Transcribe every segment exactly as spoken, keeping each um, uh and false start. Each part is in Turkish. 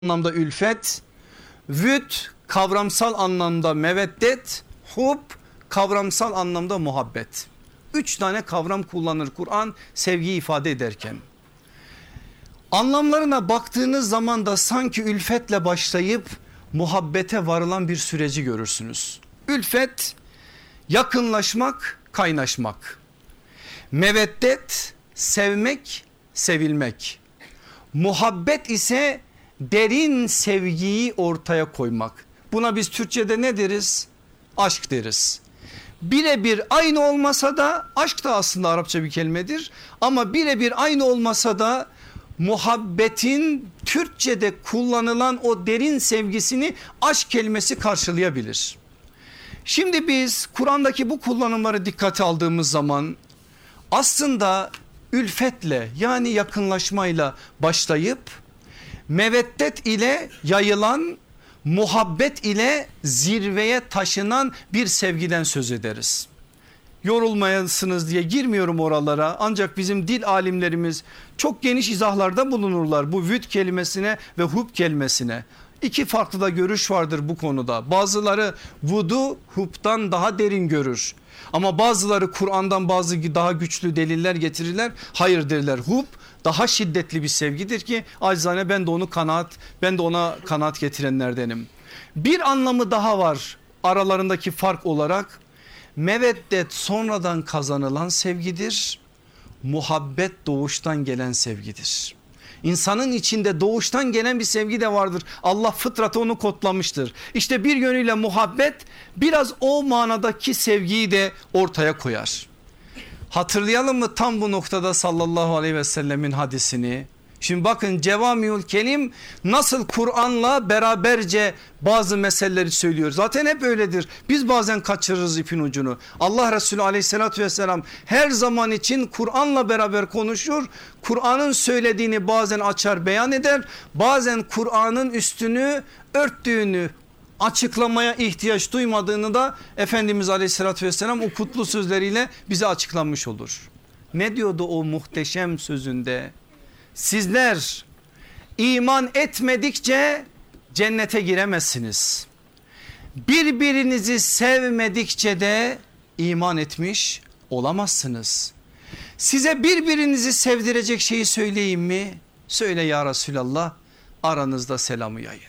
anlamda ülfet, vüd kavramsal anlamda meveddet, hub kavramsal anlamda muhabbet. Üç tane kavram kullanır Kur'an sevgiyi ifade ederken. Anlamlarına baktığınız zaman da sanki ülfetle başlayıp muhabbete varılan bir süreci görürsünüz. Ülfet yakınlaşmak, kaynaşmak. Meveddet sevmek, sevilmek. Muhabbet ise derin sevgiyi ortaya koymak. Buna biz Türkçe'de ne deriz? Aşk deriz. Birebir aynı olmasa da, aşk da aslında Arapça bir kelimedir ama birebir aynı olmasa da muhabbetin Türkçe'de kullanılan o derin sevgisini aşk kelimesi karşılayabilir. Şimdi biz Kur'an'daki bu kullanımları dikkate aldığımız zaman aslında ülfetle, yani yakınlaşmayla başlayıp meveddet ile yayılan, muhabbet ile zirveye taşınan bir sevgiden söz ederiz. Yorulmayasınız diye girmiyorum oralara, ancak bizim dil alimlerimiz çok geniş izahlarda bulunurlar bu vüd kelimesine ve hub kelimesine. İki farklı da görüş vardır bu konuda. Bazıları vudu hub'dan daha derin görür. Ama bazıları Kur'an'dan bazı daha güçlü deliller getirirler. Hayır derler, hub daha şiddetli bir sevgidir ki acizane ben de onu kanaat ben de ona kanaat getirenlerdenim. Bir anlamı daha var aralarındaki fark olarak. Meveddet sonradan kazanılan sevgidir. Muhabbet doğuştan gelen sevgidir. İnsanın içinde doğuştan gelen bir sevgi de vardır. Allah fıtratı onu kodlamıştır. İşte bir yönüyle muhabbet biraz o manadaki sevgiyi de ortaya koyar. Hatırlayalım mı tam bu noktada sallallahu aleyhi ve sellemin hadisini? Şimdi bakın Cevamiül Kelim nasıl Kur'an'la beraberce bazı meseleleri söylüyor. Zaten hep öyledir. Biz bazen kaçırırız ipin ucunu. Allah Resulü aleyhissalatü vesselam her zaman için Kur'an'la beraber konuşur. Kur'an'ın söylediğini bazen açar beyan eder. Bazen Kur'an'ın üstünü örttüğünü, açıklamaya ihtiyaç duymadığını da Efendimiz aleyhissalatü vesselam o kutlu sözleriyle bize açıklanmış olur. Ne diyordu o muhteşem sözünde? Sizler iman etmedikçe cennete giremezsiniz. Birbirinizi sevmedikçe de iman etmiş olamazsınız. Size birbirinizi sevdirecek şeyi söyleyeyim mi? Söyle ya Resulallah, aranızda selamı yayın.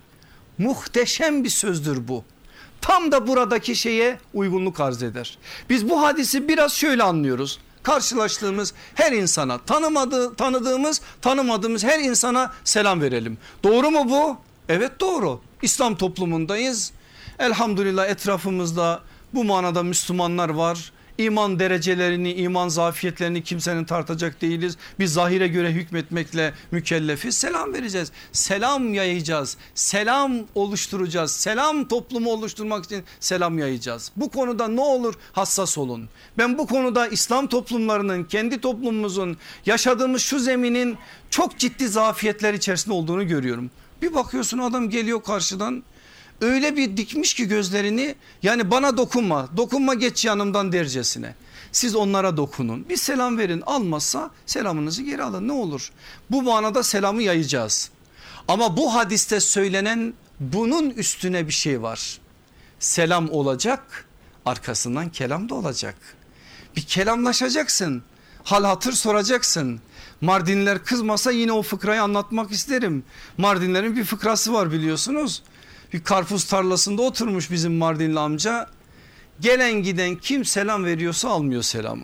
Muhteşem bir sözdür bu. Tam da buradaki şeye uygunluk arz eder. Biz bu hadisi biraz şöyle anlıyoruz. Karşılaştığımız her insana, tanımadığı, tanıdığımız tanımadığımız her insana selam verelim. Doğru mu bu? Evet doğru. İslam toplumundayız. Elhamdülillah etrafımızda bu manada Müslümanlar var. İman derecelerini, iman zafiyetlerini kimsenin tartacak değiliz. Biz zahire göre hükmetmekle mükellefiz. Selam vereceğiz. Selam yayacağız. Selam oluşturacağız. Selam toplumu oluşturmak için selam yayacağız. Bu konuda ne olur hassas olun. Ben bu konuda İslam toplumlarının, kendi toplumumuzun, yaşadığımız şu zeminin çok ciddi zafiyetler içerisinde olduğunu görüyorum. Bir bakıyorsun adam geliyor karşıdan. Öyle bir dikmiş ki gözlerini, yani bana dokunma, dokunma geç yanımdan dercesine. Siz onlara dokunun, bir selam verin, almazsa selamınızı geri alın, ne olur. Bu manada selamı yayacağız. Ama bu hadiste söylenen bunun üstüne bir şey var. Selam olacak, arkasından kelam da olacak. Bir kelamlaşacaksın, hal hatır soracaksın. Mardinliler kızmasa yine o fıkrayı anlatmak isterim. Mardinlerin bir fıkrası var biliyorsunuz. Bir karpuz tarlasında oturmuş bizim Mardinli amca. Gelen giden kim selam veriyorsa almıyor selamı.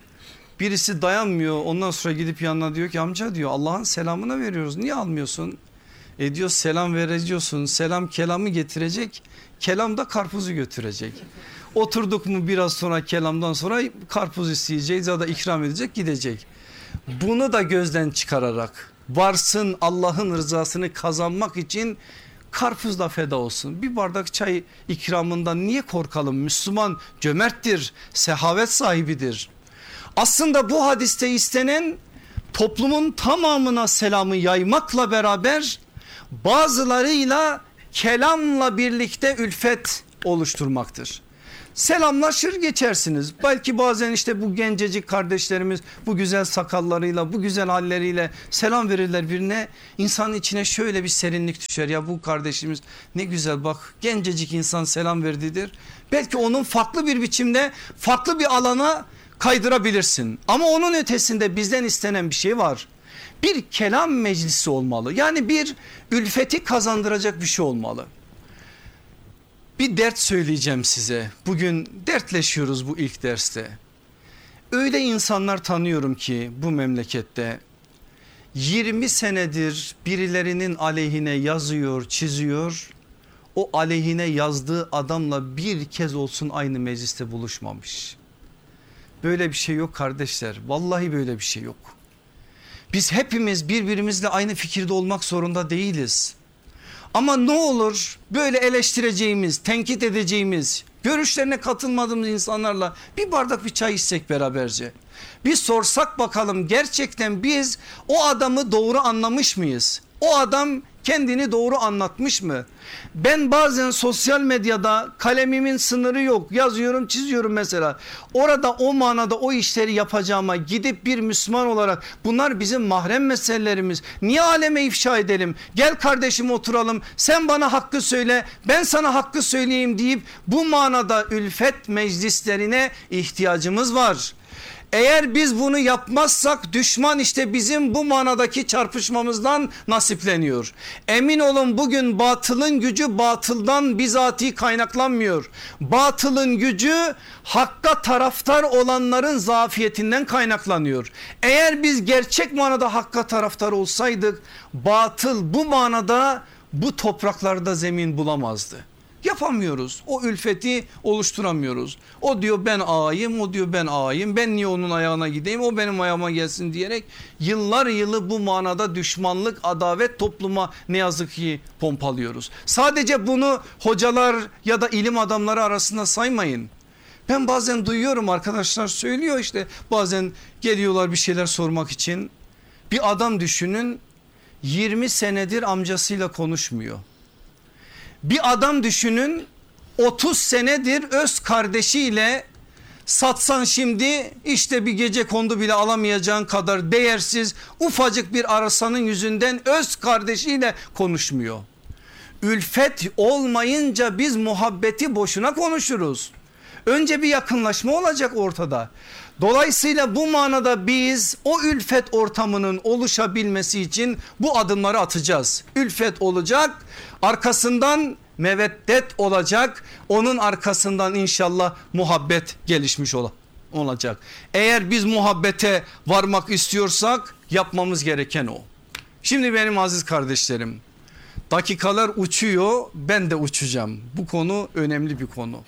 Birisi dayanmıyor, ondan sonra gidip yanına diyor ki amca diyor, Allah'ın selamına veriyoruz, niye almıyorsun? E diyor, selam vereceyorsun, selam kelamı getirecek, kelam da karpuzu götürecek. Oturduk mu biraz sonra kelamdan sonra karpuz isteyeceğiz ya da ikram edecek, gidecek. Bunu da gözden çıkararak varsın Allah'ın rızasını kazanmak için karpuzla feda olsun. Bir bardak çay ikramından niye korkalım? Müslüman cömerttir, sehavet sahibidir. Aslında bu hadiste istenen toplumun tamamına selamı yaymakla beraber bazılarıyla kelamla birlikte ülfet oluşturmaktır. Selamlaşır geçersiniz. Belki bazen işte bu gencecik kardeşlerimiz bu güzel sakallarıyla, bu güzel halleriyle selam verirler birine. İnsanın içine şöyle bir serinlik düşer. Ya bu kardeşimiz ne güzel, bak gencecik insan selam verdidir. Belki onun farklı bir biçimde farklı bir alana kaydırabilirsin. Ama onun ötesinde bizden istenen bir şey var. Bir kelam meclisi olmalı. Yani bir ülfeti kazandıracak bir şey olmalı. Bir dert söyleyeceğim size. Bugün dertleşiyoruz bu ilk derste. Öyle insanlar tanıyorum ki bu memlekette yirmi senedir birilerinin aleyhine yazıyor, çiziyor. O aleyhine yazdığı adamla bir kez olsun aynı mecliste buluşmamış. Böyle bir şey yok kardeşler. Vallahi böyle bir şey yok. Biz hepimiz birbirimizle aynı fikirde olmak zorunda değiliz. Ama ne olur böyle eleştireceğimiz, tenkit edeceğimiz, görüşlerine katılmadığımız insanlarla bir bardak bir çay içsek beraberce. Bir sorsak bakalım, gerçekten biz o adamı doğru anlamış mıyız? O adam kendini doğru anlatmış mı? Ben bazen sosyal medyada kalemimin sınırı yok, yazıyorum çiziyorum mesela. Orada o manada o işleri yapacağıma gidip bir Müslüman olarak bunlar bizim mahrem meselelerimiz, niye aleme ifşa edelim? Gel kardeşim oturalım, sen bana hakkı söyle, ben sana hakkı söyleyeyim deyip bu manada ülfet meclislerine ihtiyacımız var. Eğer biz bunu yapmazsak düşman işte bizim bu manadaki çarpışmamızdan nasipleniyor. Emin olun bugün batılın gücü batıldan bizatihi kaynaklanmıyor. Batılın gücü hakka taraftar olanların zafiyetinden kaynaklanıyor. Eğer biz gerçek manada hakka taraftar olsaydık batıl bu manada bu topraklarda zemin bulamazdı. Yapamıyoruz, o ülfeti oluşturamıyoruz. O diyor ben ağayım, o diyor ben ağayım, ben niye onun ayağına gideyim, o benim ayağıma gelsin diyerek yıllar yılı bu manada düşmanlık, adavet topluma ne yazık ki pompalıyoruz. Sadece bunu hocalar ya da ilim adamları arasında saymayın. Ben bazen duyuyorum, arkadaşlar söylüyor, işte bazen geliyorlar bir şeyler sormak için. Bir adam düşünün, yirmi senedir amcasıyla konuşmuyor. Bir adam düşünün, otuz senedir öz kardeşiyle satsan şimdi işte bir gecekondu bile alamayacağın kadar değersiz ufacık bir arasanın yüzünden öz kardeşiyle konuşmuyor. Ülfet olmayınca biz muhabbeti boşuna konuşuruz. Önce bir yakınlaşma olacak ortada. Dolayısıyla bu manada biz o ülfet ortamının oluşabilmesi için bu adımları atacağız. Ülfet olacak, arkasından meveddet olacak, onun arkasından inşallah muhabbet gelişmiş olacak. Eğer biz muhabbete varmak istiyorsak yapmamız gereken o. Şimdi benim aziz kardeşlerim, dakikalar uçuyor, ben de uçacağım. Bu konu önemli bir konu.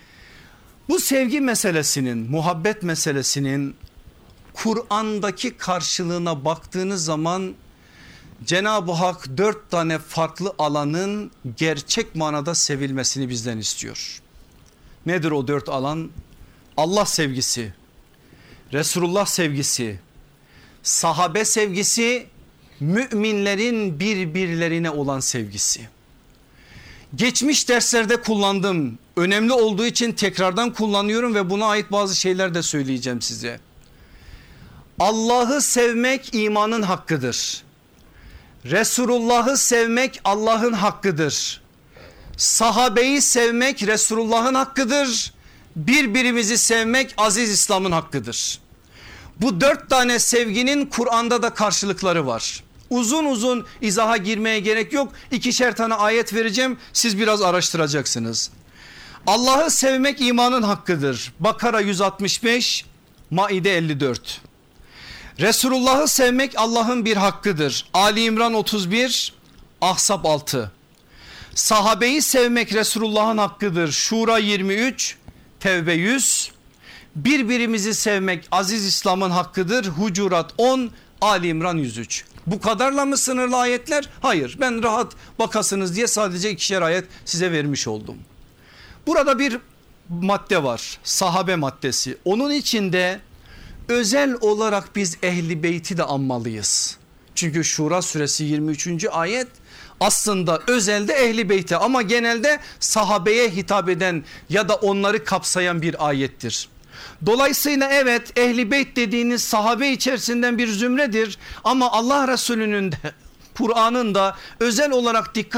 Bu sevgi meselesinin, muhabbet meselesinin Kur'an'daki karşılığına baktığınız zaman Cenab-ı Hak dört tane farklı alanın gerçek manada sevilmesini bizden istiyor. Nedir o dört alan? Allah sevgisi, Resulullah sevgisi, sahabe sevgisi, müminlerin birbirlerine olan sevgisi. Geçmiş derslerde kullandım. Önemli olduğu için tekrardan kullanıyorum ve buna ait bazı şeyler de söyleyeceğim size. Allah'ı sevmek imanın hakkıdır. Resulullah'ı sevmek Allah'ın hakkıdır. Sahabeyi sevmek Resulullah'ın hakkıdır. Birbirimizi sevmek aziz İslam'ın hakkıdır. Bu dört tane sevginin Kur'an'da da karşılıkları var. Uzun uzun izaha girmeye gerek yok. İkişer tane ayet vereceğim, siz biraz araştıracaksınız. Allah'ı sevmek imanın hakkıdır. Bakara yüz altmış beş, Maide elli dört. Resulullah'ı sevmek Allah'ın bir hakkıdır. Ali İmran otuz bir, Ahzab altı. Sahabeyi sevmek Resulullah'ın hakkıdır. Şura yirmi üç, Tevbe yüz. Birbirimizi sevmek aziz İslam'ın hakkıdır. Hucurat on, Ali İmran yüz üç. Bu kadarla mı sınırlı ayetler? Hayır, ben rahat bakasınız diye sadece ikişer ayet size vermiş oldum. Burada bir madde var, sahabe maddesi. Onun içinde özel olarak biz Ehli Beyt'i de anmalıyız. Çünkü Şura suresi yirmi üçüncü ayet aslında özelde Ehli Beyt'e ama genelde sahabeye hitap eden ya da onları kapsayan bir ayettir. Dolayısıyla evet, Ehli Beyt dediğiniz sahabe içerisinden bir zümredir ama Allah Resulü'nün de Kur'an'ın da özel olarak dikkat